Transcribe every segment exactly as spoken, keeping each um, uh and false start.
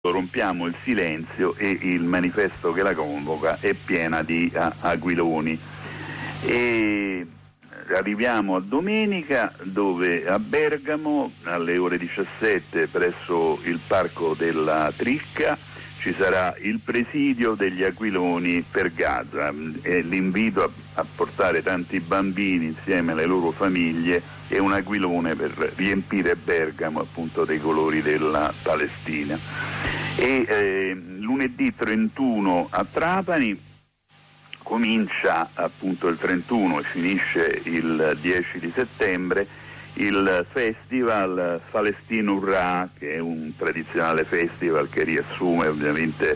rompiamo il silenzio e il manifesto che la convoca è piena di uh, aquiloni. E arriviamo a domenica, dove a Bergamo alle ore diciassette presso il Parco della Tricca ci sarà il presidio degli aquiloni per Gaza e l'invito a, a portare tanti bambini insieme alle loro famiglie e un aquilone per riempire Bergamo appunto dei colori della Palestina. E eh, lunedì trentuno a Trapani comincia appunto il trentuno e finisce il dieci di settembre il festival Falestino Urrà, che è un tradizionale festival che riassume ovviamente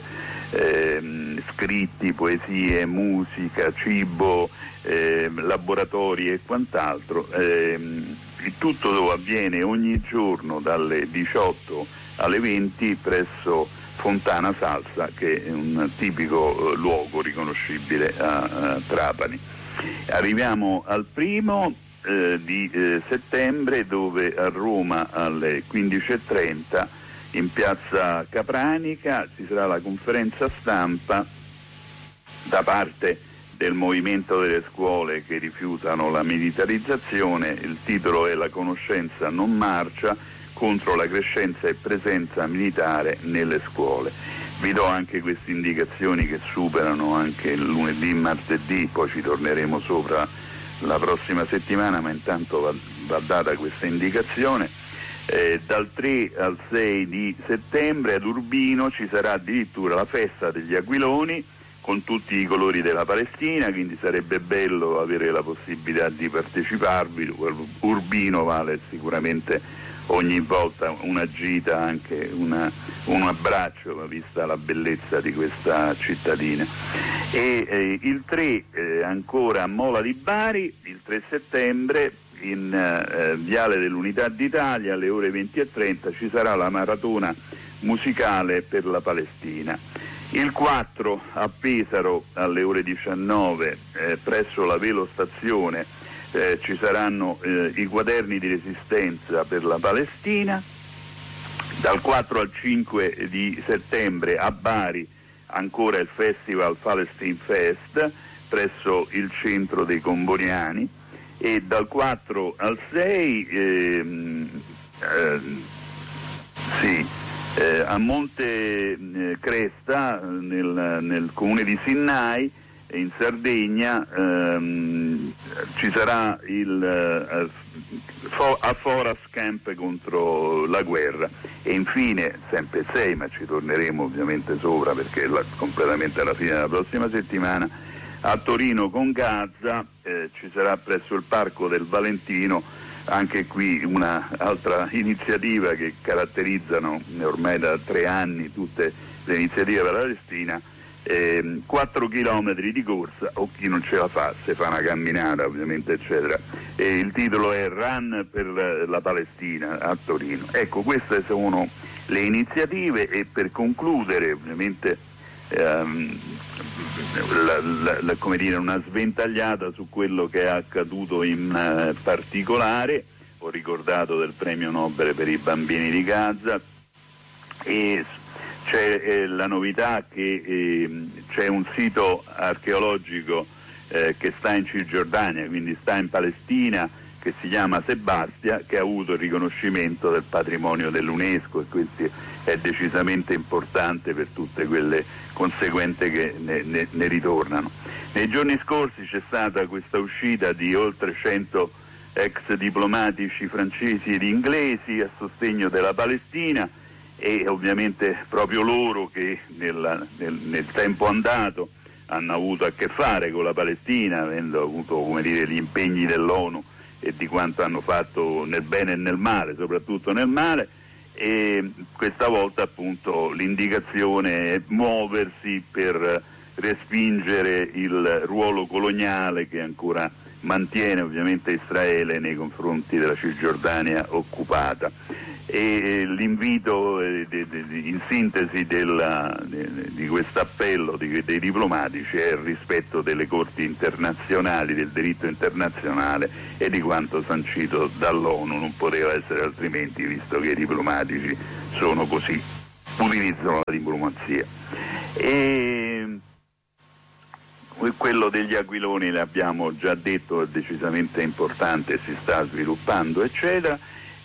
eh, scritti, poesie, musica, cibo, eh, laboratori e quant'altro. Eh, il tutto dove avviene ogni giorno dalle diciotto alle venti presso Fontana Salsa, che è un tipico eh, luogo riconoscibile a, a Trapani. Arriviamo al primo eh, di eh, settembre, dove a Roma alle quindici e trenta in piazza Capranica ci sarà la conferenza stampa da parte del movimento delle scuole che rifiutano la militarizzazione. Il titolo è "La conoscenza non marcia contro la crescenza e presenza militare nelle scuole". Vi do anche queste indicazioni che superano anche il lunedì e martedì, poi ci torneremo sopra la prossima settimana, ma intanto va, va data questa indicazione. Eh, dal tre al sei di settembre ad Urbino ci sarà addirittura la festa degli aquiloni con tutti i colori della Palestina, quindi sarebbe bello avere la possibilità di parteciparvi. Urbino vale sicuramente ogni volta una gita, anche una, un abbraccio, vista la bellezza di questa cittadina. E eh, il tre eh, ancora a Mola di Bari, il tre settembre in eh, Viale dell'Unità d'Italia alle ore venti e trenta ci sarà la maratona musicale per la Palestina. Il quattro a Pesaro alle ore diciannove eh, presso la Velostazione eh, ci saranno eh, i quaderni di resistenza per la Palestina. Dal quattro al cinque di settembre a Bari ancora il Festival Palestine Fest presso il centro dei Comboniani, e dal quattro al sei ehm, eh, sì, eh, a Monte eh, Cresta nel, nel comune di Sinnai in Sardegna ehm, ci sarà il eh, fo- a Foras Camp contro la guerra. E infine, sempre il sei, ma ci torneremo ovviamente sopra perché è la, completamente alla fine della prossima settimana, a Torino con Gaza eh, ci sarà presso il Parco del Valentino anche qui una altra iniziativa che caratterizzano ormai da tre anni tutte le iniziative per la Palestina. Eh, quattro chilometri di corsa, o chi non ce la fa se fa una camminata ovviamente eccetera, e il titolo è Run per la Palestina a Torino. Ecco, queste sono le iniziative, e per concludere ovviamente ehm, la, la, la, come dire, una sventagliata su quello che è accaduto in uh, particolare. Ho ricordato del premio Nobel per i bambini di Gaza, e c'è eh, la novità che eh, c'è un sito archeologico eh, che sta in Cisgiordania, quindi sta in Palestina, che si chiama Sebastia, che ha avuto il riconoscimento del patrimonio dell'UNESCO, e questo è decisamente importante per tutte quelle conseguenze che ne, ne, ne ritornano. Nei giorni scorsi c'è stata questa uscita di oltre cento ex diplomatici francesi ed inglesi a sostegno della Palestina, e ovviamente proprio loro che nel, nel, nel tempo andato hanno avuto a che fare con la Palestina, avendo avuto, come dire, gli impegni dell'ONU e di quanto hanno fatto nel bene e nel male, soprattutto nel male. E questa volta appunto l'indicazione è muoversi per respingere il ruolo coloniale che ancora mantiene ovviamente Israele nei confronti della Cisgiordania occupata. E l'invito eh, de, de, in sintesi della, de, di questo appello di, dei diplomatici è il rispetto delle corti internazionali, del diritto internazionale e di quanto sancito dall'ONU. Non poteva essere altrimenti, visto che i diplomatici sono così. utilizzano la diplomazia. E quello degli aquiloni l'abbiamo già detto, è decisamente importante, si sta sviluppando eccetera.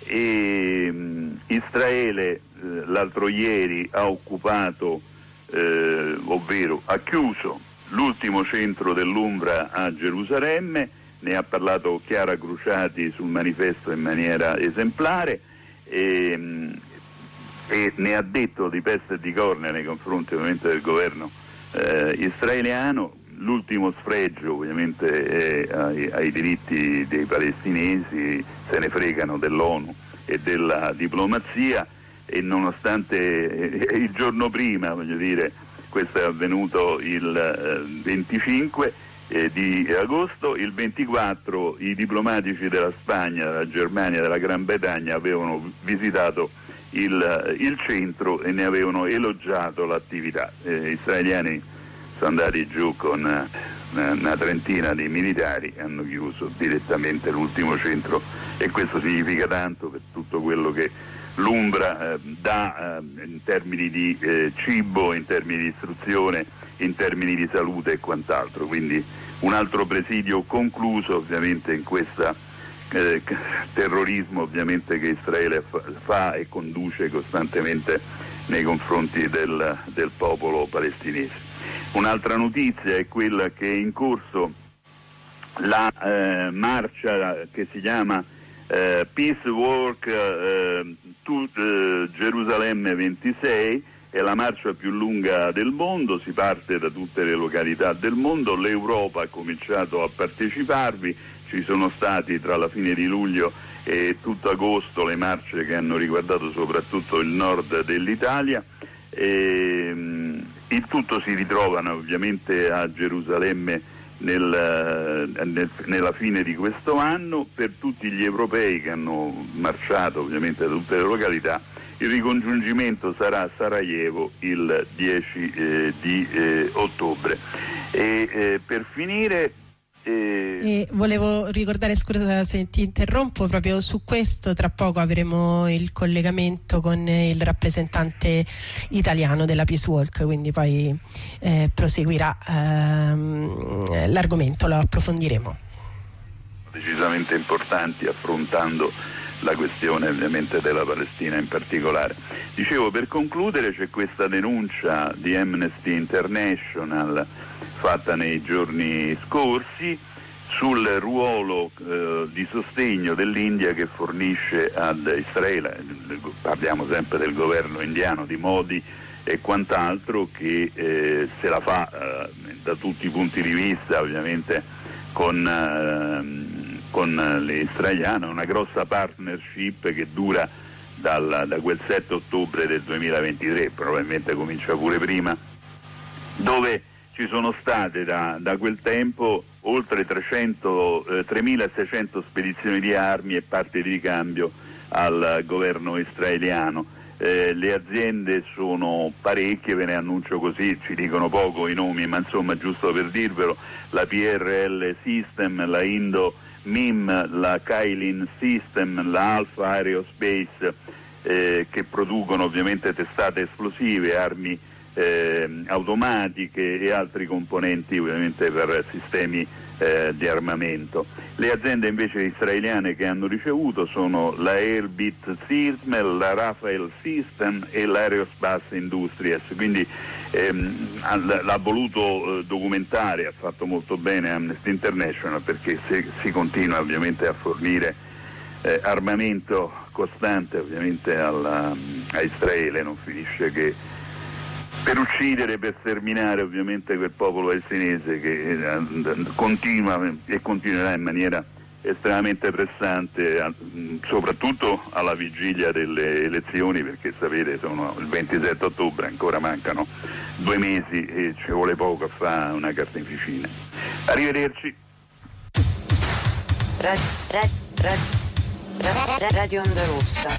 E mh, Israele eh, l'altro ieri ha occupato, eh, ovvero ha chiuso l'ultimo centro dell'UNRWA a Gerusalemme, ne ha parlato Chiara Cruciati sul manifesto in maniera esemplare e, mh, e ne ha detto di peste e di corna nei confronti ovviamente del governo eh, israeliano. L'ultimo sfregio ovviamente è ai, ai diritti dei palestinesi, se ne fregano dell'ONU e della diplomazia, e nonostante eh, il giorno prima, voglio dire, questo è avvenuto il eh, venticinque eh, di agosto, il ventiquattro i diplomatici della Spagna, della Germania, della Gran Bretagna avevano visitato il, il centro e ne avevano elogiato l'attività. Eh, israeliani sono andati giù con una, una trentina di militari e hanno chiuso direttamente l'ultimo centro, e questo significa tanto per tutto quello che l'UNRWA eh, dà eh, in termini di eh, cibo, in termini di istruzione, in termini di salute e quant'altro. Quindi un altro presidio concluso ovviamente in questo eh, terrorismo ovviamente che Israele fa, fa e conduce costantemente nei confronti del, del popolo palestinese. Un'altra notizia è quella che è in corso la eh, marcia che si chiama eh, Peace Walk eh, to eh, Gerusalemme ventisei, è la marcia più lunga del mondo, si parte da tutte le località del mondo, l'Europa ha cominciato a parteciparvi, ci sono stati tra la fine di luglio e tutto agosto le marce che hanno riguardato soprattutto il nord dell'Italia. E, il tutto si ritrovano ovviamente a Gerusalemme nel, nel, nella fine di questo anno. Per tutti gli europei che hanno marciato ovviamente da tutte le località, il ricongiungimento sarà a Sarajevo il dieci eh, di eh, ottobre. E eh, per finire E... E volevo ricordare, scusa se ti interrompo, proprio su questo tra poco avremo il collegamento con il rappresentante italiano della Peace Walk, quindi poi eh, proseguirà ehm, l'argomento, lo approfondiremo. Decisamente importanti, affrontando la questione ovviamente della Palestina in particolare. Dicevo, per concludere, c'è questa denuncia di Amnesty International fatta nei giorni scorsi sul ruolo eh, di sostegno dell'India che fornisce ad Israele. Parliamo sempre del governo indiano, di Modi e quant'altro, che eh, se la fa eh, da tutti i punti di vista ovviamente con, eh, con l'israeliano, una grossa partnership che dura dal, da quel sette ottobre del duemilaventitré, probabilmente comincia pure prima, dove ci sono state da, da quel tempo oltre trecento, eh, tremilaseicento spedizioni di armi e parti di ricambio al governo israeliano. Eh, le aziende sono parecchie, ve ne annuncio così, ci dicono poco i nomi, ma insomma giusto per dirvelo: la P R L System, la Indo M I M, la Kailin System, la Alpha Aerospace, eh, che producono ovviamente testate esplosive, armi Eh, automatiche e altri componenti ovviamente per sistemi eh, di armamento. Le aziende invece israeliane che hanno ricevuto sono la Airbit System, la Rafael System e l'Aerospace Industries, quindi ehm, l'ha voluto eh, documentare, ha fatto molto bene Amnesty International, perché se si continua ovviamente a fornire eh, armamento costante ovviamente alla, a Israele, non finisce che per uccidere, per sterminare ovviamente quel popolo palestinese che eh, continua e continuerà in maniera estremamente pressante, a, soprattutto alla vigilia delle elezioni, perché sapete sono il ventisette ottobre, ancora mancano due mesi e ci vuole poco a fare una carneficina. Arrivederci. Rad, rad, rad, rad, Radio Onda Rossa.